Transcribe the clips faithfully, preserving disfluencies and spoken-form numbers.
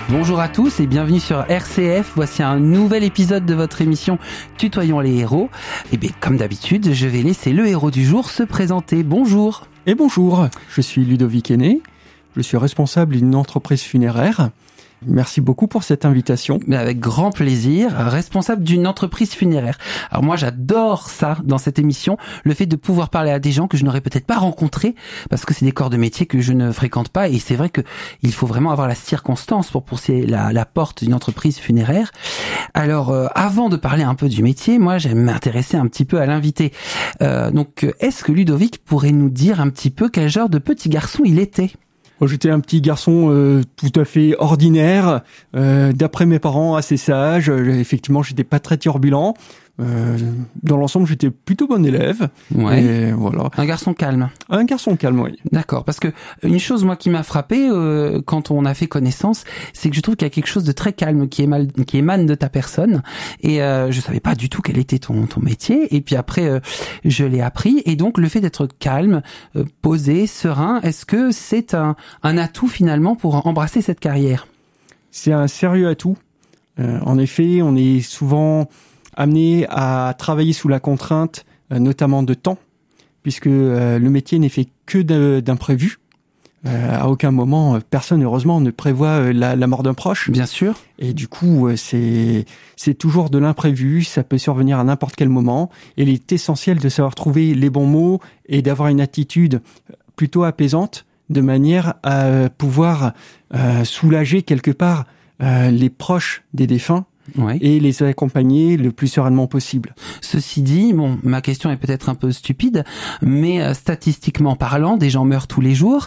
Bonjour à tous et bienvenue sur R C F. Voici un nouvel épisode de votre émission Tutoyons les héros. Et bien, comme d'habitude, je vais laisser le héros du jour se présenter. Bonjour. Et bonjour, je suis Ludovic Henné. Je suis responsable d'une entreprise funéraire. Merci beaucoup pour cette invitation. Mais avec grand plaisir, responsable d'une entreprise funéraire. Alors moi, j'adore ça dans cette émission, le fait de pouvoir parler à des gens que je n'aurais peut-être pas rencontrés, parce que c'est des corps de métier que je ne fréquente pas, et c'est vrai que il faut vraiment avoir la circonstance pour pousser la, la porte d'une entreprise funéraire. Alors, euh, avant de parler un peu du métier, moi, j'aime m'intéresser un petit peu à l'invité. Euh, donc, est-ce que Ludovic pourrait nous dire un petit peu quel genre de petit garçon il était ? J'étais un petit garçon euh, tout à fait ordinaire, euh, d'après mes parents assez sage. Euh, effectivement, j'étais pas très turbulent. Euh, dans l'ensemble, j'étais plutôt bon élève. Ouais. Et voilà. Un garçon calme. Un garçon calme, oui. D'accord, parce que une chose moi qui m'a frappé euh, quand on a fait connaissance, c'est que je trouve qu'il y a quelque chose de très calme qui émane, qui émane de ta personne. Et euh, je savais pas du tout quel était ton ton métier. Et puis après, euh, je l'ai appris. Et donc le fait d'être calme, euh, posé, serein, est-ce que c'est un un atout finalement pour embrasser cette carrière ? C'est un sérieux atout. Euh, en effet, on est souvent amené à travailler sous la contrainte, euh, notamment de temps, puisque euh, le métier n'est fait que de, d'imprévus. Euh, à aucun moment, personne, heureusement, ne prévoit euh, la, la mort d'un proche. Bien sûr. Et du coup, euh, c'est, c'est toujours de l'imprévu, ça peut survenir à n'importe quel moment. Et il est essentiel de savoir trouver les bons mots et d'avoir une attitude plutôt apaisante, de manière à pouvoir euh, soulager quelque part euh, les proches des défunts. Ouais. Et les accompagner le plus sereinement possible. Ceci dit, bon, ma question est peut-être un peu stupide, mais euh, statistiquement parlant, des gens meurent tous les jours.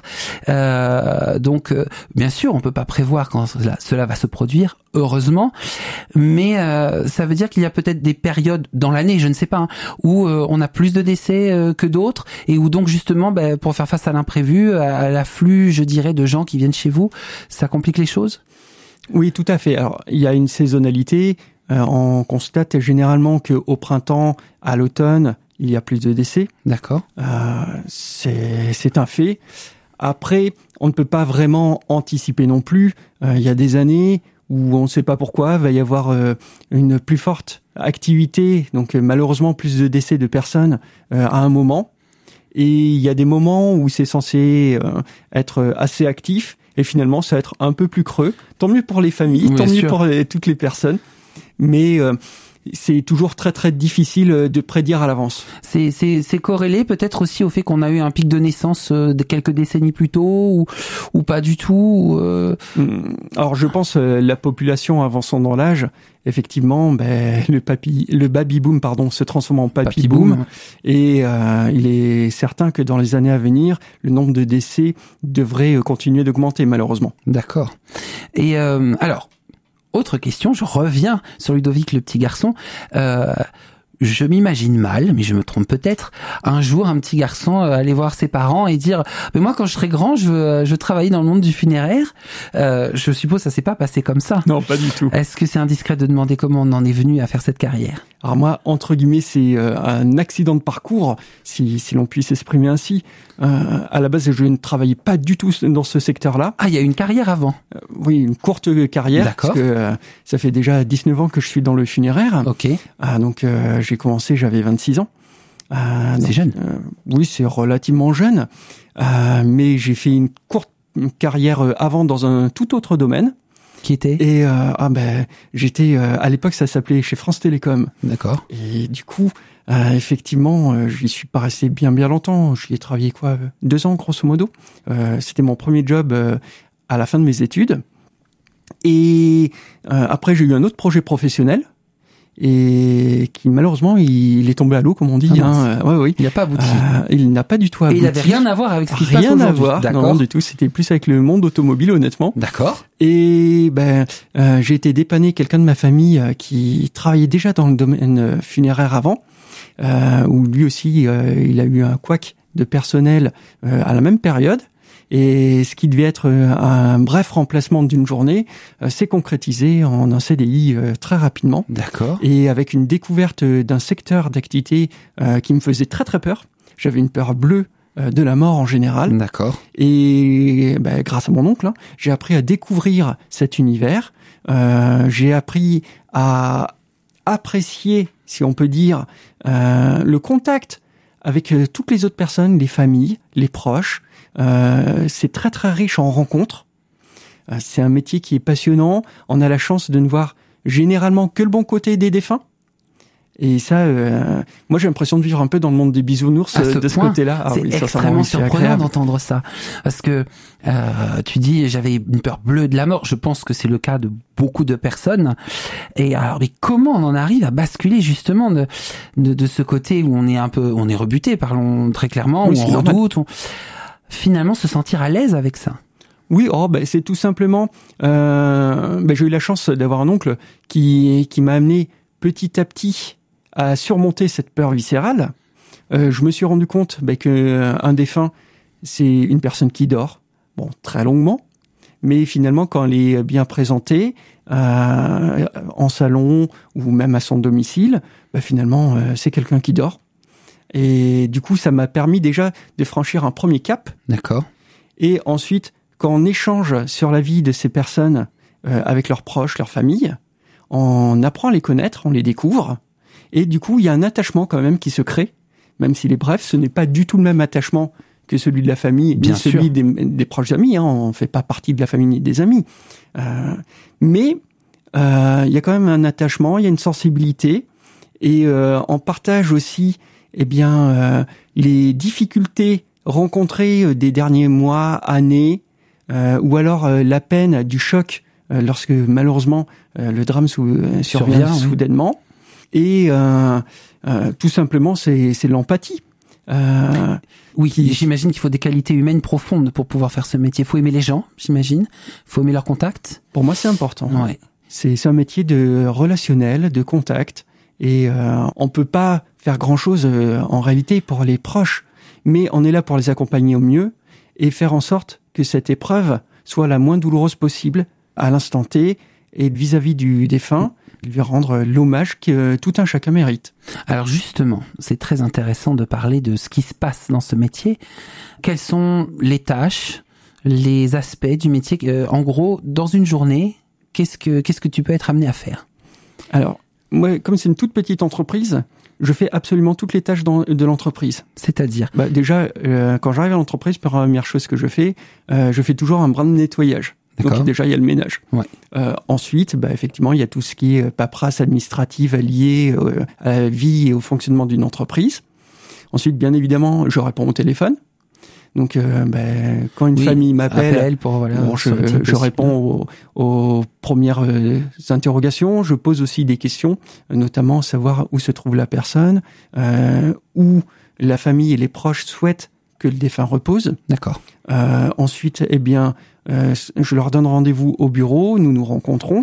Euh, donc, euh, bien sûr, on peut pas prévoir quand cela, cela va se produire, heureusement. Mais euh, ça veut dire qu'il y a peut-être des périodes dans l'année, je ne sais pas, hein, où euh, on a plus de décès euh, que d'autres, et où donc justement, bah, pour faire face à l'imprévu, à, à l'afflux, je dirais, de gens qui viennent chez vous, ça complique les choses ? Oui, tout à fait. Alors, il y a une saisonnalité. Euh, on constate généralement qu'au printemps, à l'automne, il y a plus de décès. D'accord. Euh, c'est, c'est un fait. Après, on ne peut pas vraiment anticiper non plus. Euh, il y a des années où on ne sait pas pourquoi, il va y avoir euh, une plus forte activité, donc euh, malheureusement plus de décès de personnes euh, à un moment. Et il y a des moments où c'est censé euh, être assez actif. Et finalement, ça va être un peu plus creux. Tant mieux pour les familles, Bien tant sûr. mieux pour les, toutes les personnes. Mais euh, c'est toujours très très difficile de prédire à l'avance. C'est, c'est, c'est corrélé peut-être aussi au fait qu'on a eu un pic de naissance de quelques décennies plus tôt ou, ou pas du tout ou euh... Alors je pense euh, la population avançant dans l'âge, effectivement, ben, le, papi, le baby-boom pardon, se transforme en papy-boom. Papy-boom. Et euh, il est certain que dans les années à venir, le nombre de décès devrait continuer d'augmenter malheureusement. D'accord. Et euh, alors... Autre question, je reviens sur Ludovic le petit garçon. Euh, je m'imagine mal, mais je me trompe peut-être, un jour un petit garçon euh, aller voir ses parents et dire « Mais moi quand je serai grand, je veux, je veux travailler dans le monde du funéraire. Euh, » Je suppose que ça s'est pas passé comme ça. Non, pas du tout. Est-ce que c'est indiscret de demander comment on en est venu à faire cette carrière ? Alors moi, entre guillemets, c'est euh, un accident de parcours, si, si l'on puisse s'exprimer ainsi. Euh, à la base, je ne travaillais pas du tout dans ce secteur-là. Ah, il y a une carrière avant ? euh, Oui, une courte carrière. D'accord. Parce que euh, ça fait déjà dix-neuf ans que je suis dans le funéraire. Ok. Ah, donc euh, j'ai commencé, j'avais vingt-six ans. Euh, c'est donc, jeune. Euh, oui, c'est relativement jeune. Euh, mais j'ai fait une courte carrière avant dans un tout autre domaine. Qui était ? Et euh, ah ben j'étais euh, à l'époque ça s'appelait chez France Télécom. D'accord. Et du coup euh, effectivement euh, j'y suis pas resté bien bien longtemps. J'y ai travaillé quoi deux ans grosso modo. Euh, c'était mon premier job euh, à la fin de mes études. Et euh, après j'ai eu un autre projet professionnel. Et qui malheureusement il est tombé à l'eau comme on dit. Ah, hein. Ouais, oui. Il n'a pas abouti. Euh, il n'a pas du tout abouti. Et il n'avait rien à voir avec ce qui se passe aujourd'hui. Rien à voir. D'accord. Non, du tout. C'était plus avec le monde automobile honnêtement. D'accord. Et ben euh, j'ai été dépanner quelqu'un de ma famille euh, qui travaillait déjà dans le domaine euh, funéraire avant, euh, où lui aussi euh, il a eu un couac de personnel euh, à la même période. Et ce qui devait être un bref remplacement d'une journée euh, s'est concrétisé en un C D I euh, très rapidement. D'accord. Et avec une découverte d'un secteur d'activité euh, qui me faisait très très peur. J'avais une peur bleue euh, de la mort en général. D'accord. Et bah, grâce à mon oncle, hein, j'ai appris à découvrir cet univers. Euh, j'ai appris à apprécier, si on peut dire, euh, le contact avec euh, toutes les autres personnes, les familles, les proches. Euh, c'est très très riche en rencontres. Euh, c'est un métier qui est passionnant. On a la chance de ne voir généralement que le bon côté des défunts. Et ça, euh, moi j'ai l'impression de vivre un peu dans le monde des bisounours à ce de ce point, côté-là. Ah, c'est oui, extrêmement surprenant d'entendre ça. Parce que euh, tu dis, j'avais une peur bleue de la mort. Je pense que c'est le cas de beaucoup de personnes. Et alors, mais comment on en arrive à basculer justement de, de, de ce côté où on est un peu, on est rebuté, parlons très clairement, oui, où on redoute, on... finalement se sentir à l'aise avec ça. Oui, oh, ben, c'est tout simplement, euh, ben, j'ai eu la chance d'avoir un oncle qui, qui m'a amené petit à petit à surmonter cette peur viscérale. Euh, je me suis rendu compte ben, qu'un défunt, c'est une personne qui dort, bon, très longuement, mais finalement, quand elle est bien présentée, euh, en salon ou même à son domicile, ben, finalement, euh, c'est quelqu'un qui dort. Et du coup, ça m'a permis déjà de franchir un premier cap. D'accord. Et ensuite, quand on échange sur la vie de ces personnes euh, avec leurs proches, leurs familles, on apprend à les connaître, on les découvre. Et du coup, il y a un attachement quand même qui se crée, même s'il est bref, ce n'est pas du tout le même attachement que celui de la famille, Bien ni sûr. celui des, des proches amis. Hein, on ne fait pas partie de la famille ni des amis. Euh, mais euh, il y a quand même un attachement, il y a une sensibilité. Et euh, on partage aussi eh bien, euh, les difficultés rencontrées des derniers mois, années, euh, ou alors euh, la peine du choc euh, lorsque malheureusement euh, le drame sou- euh, survient, survient soudainement. Oui. Et euh, euh, tout simplement, c'est, c'est l'empathie. Euh, oui, qui... j'imagine qu'il faut des qualités humaines profondes pour pouvoir faire ce métier. Il faut aimer les gens, j'imagine. Il faut aimer leur contact. Pour moi, c'est important. Ouais. C'est, c'est un métier de relationnel, de contact. Et euh, on peut pas faire grand-chose euh, en réalité pour les proches. Mais on est là pour les accompagner au mieux et faire en sorte que cette épreuve soit la moins douloureuse possible à l'instant T et vis-à-vis du défunt, lui rendre l'hommage que tout un chacun mérite. Alors justement, c'est très intéressant de parler de ce qui se passe dans ce métier. Quelles sont les tâches, les aspects du métier? euh, En gros, dans une journée, qu'est-ce que, qu'est-ce que tu peux être amené à faire? Alors, moi, comme c'est une toute petite entreprise, je fais absolument toutes les tâches dans, de l'entreprise. C'est-à-dire bah, Déjà, euh, quand j'arrive à l'entreprise, première chose que je fais, euh, je fais toujours un brin de nettoyage. D'accord. Donc déjà, il y a le ménage. Ouais. Euh, ensuite, bah, effectivement, il y a tout ce qui est paperasse administrative liée euh, à la vie et au fonctionnement d'une entreprise. Ensuite, bien évidemment, je réponds au téléphone. Donc, euh, bah, quand une oui, famille m'appelle, pour, voilà, bon, je, je réponds aux, aux premières euh, interrogations. Je pose aussi des questions, notamment savoir où se trouve la personne, euh, où la famille et les proches souhaitent que le défunt repose. D'accord. Euh, ensuite, eh bien, euh, je leur donne rendez-vous au bureau, nous nous rencontrons.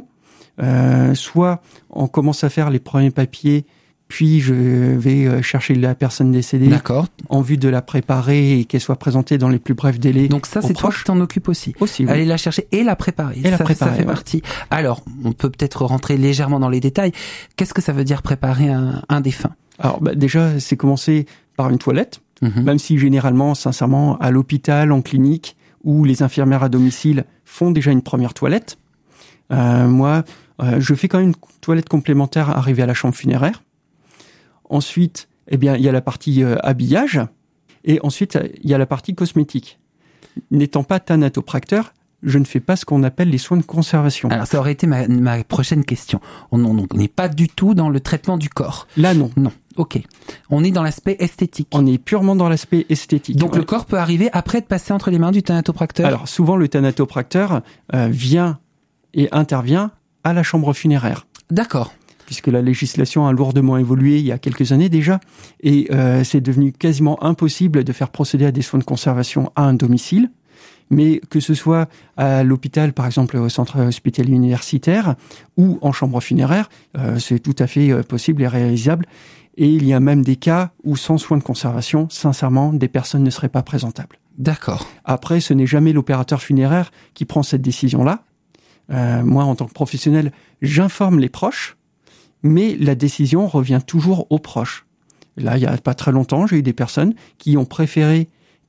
Euh, soit on commence à faire les premiers papiers, puis je vais chercher la personne décédée. D'accord. En vue de la préparer et qu'elle soit présentée dans les plus brefs délais. Donc ça, c'est toi qui t'en occupes aussi. Aussi, oui. Aller la chercher et la préparer. Et ça, la préparer, ça fait ouais. partie. Alors, on peut peut-être rentrer légèrement dans les détails. Qu'est-ce que ça veut dire préparer un, un défunt? Alors, bah, déjà, c'est commencer par une toilette. Mm-hmm. Même si généralement, sincèrement, à l'hôpital, en clinique, où les infirmières à domicile font déjà une première toilette. Euh, moi, euh, je fais quand même une toilette complémentaire arrivée à la chambre funéraire. Ensuite, eh bien, il y a la partie euh, habillage. Et ensuite, il y a la partie cosmétique. N'étant pas thanatopracteur, je ne fais pas ce qu'on appelle les soins de conservation. Alors, ça aurait été ma, ma prochaine question. On n'est pas du tout dans le traitement du corps. Là, non. Non. Ok. On est dans l'aspect esthétique. On est purement dans l'aspect esthétique. Donc ouais. Le corps peut arriver après de passer entre les mains du thanatopracteur. Alors souvent le thanatopracteur euh, vient et intervient à la chambre funéraire. D'accord. Puisque la législation a lourdement évolué il y a quelques années déjà, et euh, c'est devenu quasiment impossible de faire procéder à des soins de conservation à un domicile. Mais que ce soit à l'hôpital, par exemple au centre hospitalier universitaire, ou en chambre funéraire, euh, c'est tout à fait euh, possible et réalisable. Et il y a même des cas où, sans soins de conservation, sincèrement, des personnes ne seraient pas présentables. D'accord. Après, ce n'est jamais l'opérateur funéraire qui prend cette décision-là. Euh, moi, en tant que professionnel, j'informe les proches, mais la décision revient toujours aux proches. Là, il n'y a pas très longtemps, j'ai eu des personnes qui ont préféré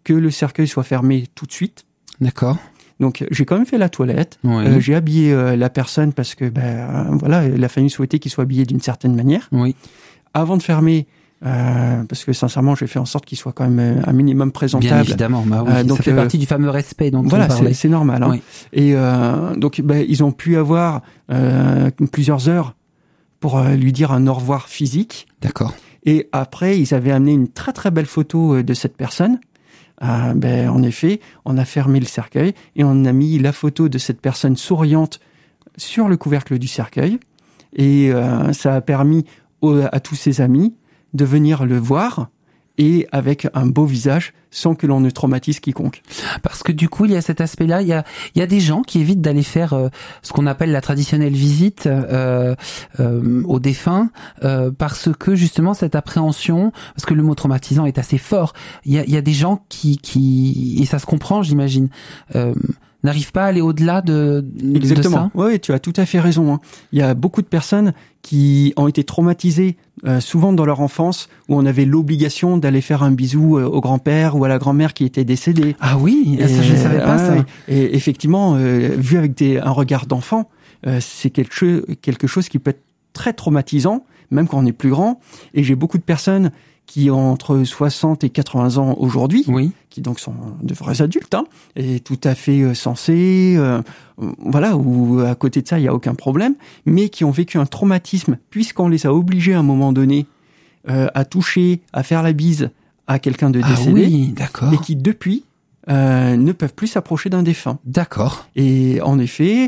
que le cercueil soit fermé tout de suite. D'accord. Donc j'ai quand même fait la toilette, Oui. euh, j'ai habillé euh, la personne parce que ben euh, voilà, la famille souhaitait qu'il soit habillé d'une certaine manière. Oui. Avant de fermer, euh, parce que sincèrement j'ai fait en sorte qu'il soit quand même un minimum présentable. Bien évidemment, bah oui, Euh, donc, ça fait euh, partie du fameux respect dont Voilà, on parlait. c'est, c'est normal. Hein. Oui. Et euh, donc ben, ils ont pu avoir euh, plusieurs heures pour euh, lui dire un au revoir physique. D'accord. Et après ils avaient amené une très très belle photo de cette personne. Euh, ben, en effet, on a fermé le cercueil et on a mis la photo de cette personne souriante sur le couvercle du cercueil. Et euh, ça a permis au, à tous ses amis de venir le voir et avec un beau visage sans que l'on ne traumatise quiconque. Parce que du coup, il y a cet aspect-là. Il y a, il y a des gens qui évitent d'aller faire euh, ce qu'on appelle la traditionnelle visite euh, euh, aux défunts euh, parce que justement cette appréhension, parce que le mot traumatisant est assez fort. Il y a, il y a des gens qui, qui et ça se comprend, j'imagine. Euh, n'arrivent pas à aller au-delà de, de Exactement. ça. Oui, tu as tout à fait raison. Hein. Il y a beaucoup de personnes qui ont été traumatisées euh, souvent dans leur enfance où on avait l'obligation d'aller faire un bisou euh, au grand-père ou à la grand-mère qui était décédée. Ah oui, et, ça, je ne savais pas euh, ça. Et, et effectivement, euh, vu avec des, un regard d'enfant, euh, c'est quelque chose, quelque chose qui peut être très traumatisant, même quand on est plus grand. Et j'ai beaucoup de personnes qui ont entre soixante et quatre-vingts ans aujourd'hui, oui. qui donc sont de vrais adultes, hein, et tout à fait euh, sensés, euh, voilà, où à côté de ça, il n'y a aucun problème, mais qui ont vécu un traumatisme, puisqu'on les a obligés à un moment donné euh, à toucher, à faire la bise à quelqu'un de décédé, ah oui, d'accord. et qui, depuis, euh, ne peuvent plus s'approcher d'un défunt. D'accord. Et en effet...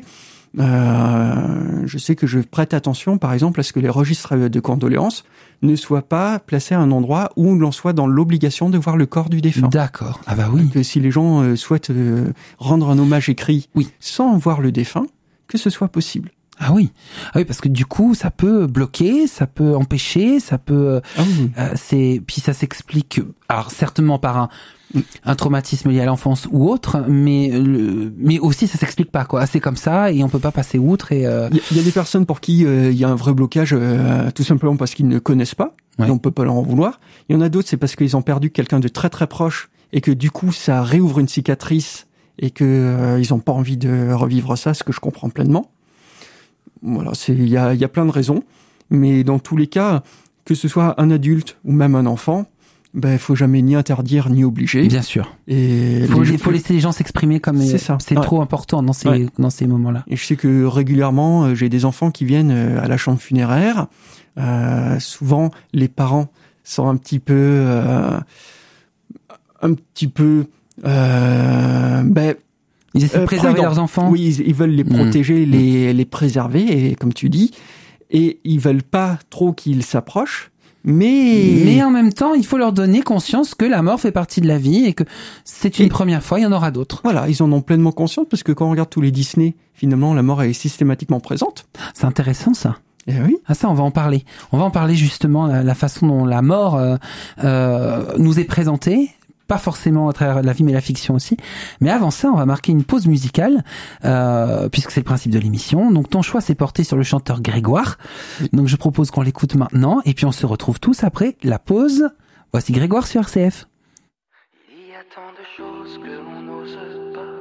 Euh, je sais que je prête attention, par exemple, à ce que les registres de condoléances ne soient pas placés à un endroit où l'on soit dans l'obligation de voir le corps du défunt. D'accord. Ah bah oui. Que si les gens euh, souhaitent euh, rendre un hommage écrit oui. sans voir le défunt, que ce soit possible. Ah oui, ah oui, parce que du coup, ça peut bloquer, ça peut empêcher, ça peut. Ah oui. euh, c'est puis ça s'explique. Alors certainement par un un traumatisme lié à l'enfance ou autre, mais le, mais aussi ça s'explique pas quoi. C'est comme ça et on peut pas passer outre. Et euh... il y, y a des personnes pour qui euh, il y a un vrai blocage, euh, tout simplement parce qu'ils ne connaissent pas. Ouais. Et on peut pas leur en vouloir. Il y en a d'autres, c'est parce qu'ils ont perdu quelqu'un de très très proche et que du coup ça réouvre une cicatrice et que euh, ils ont pas envie de revivre ça, ce que je comprends pleinement. Voilà, c'est il y a il y a plein de raisons, mais dans tous les cas, que ce soit un adulte ou même un enfant, ben il faut jamais ni interdire ni obliger. Bien sûr. Et faut il faut laisser les gens s'exprimer comme c'est ça. C'est ouais. trop important dans ces ouais. dans ces moments-là. Et je sais que régulièrement j'ai des enfants qui viennent à la chambre funéraire. Euh, souvent les parents sont un petit peu euh, un petit peu euh, ben ils essaient de préserver prudent. leurs enfants. Oui, ils, ils veulent les protéger, mmh. les, les préserver, et comme tu dis, et ils veulent pas trop qu'ils s'approchent, mais... Mais en même temps, il faut leur donner conscience que la mort fait partie de la vie et que c'est une et... première fois, il y en aura d'autres. Voilà, ils en ont pleinement conscience, parce que quand on regarde tous les Disney, finalement, la mort est systématiquement présente. C'est intéressant, ça. Eh oui. Ah ça, on va en parler. On va en parler justement, la, la façon dont la mort euh, euh, nous est présentée. Pas forcément à travers la vie, mais la fiction aussi. Mais avant ça, on va marquer une pause musicale, euh, puisque c'est le principe de l'émission. Donc ton choix s'est porté sur le chanteur Grégoire. Donc je propose qu'on l'écoute maintenant, et puis on se retrouve tous après la pause. Voici Grégoire sur R C F. Il y a tant de choses que